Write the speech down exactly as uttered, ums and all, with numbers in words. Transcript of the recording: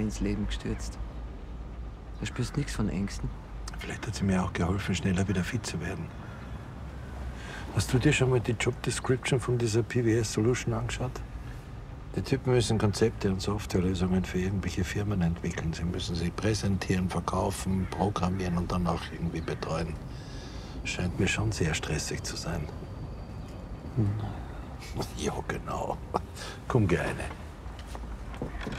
ins Leben gestürzt. Du spürst nichts von Ängsten. Vielleicht hat sie mir auch geholfen, schneller wieder fit zu werden. Hast du dir schon mal die Job Description von dieser P W S Solution angeschaut? Die Typen müssen Konzepte und Softwarelösungen für irgendwelche Firmen entwickeln. Sie müssen sie präsentieren, verkaufen, programmieren und dann auch irgendwie betreuen. Scheint mir schon sehr stressig zu sein. Hm. Ja, genau. Komm, geh eine.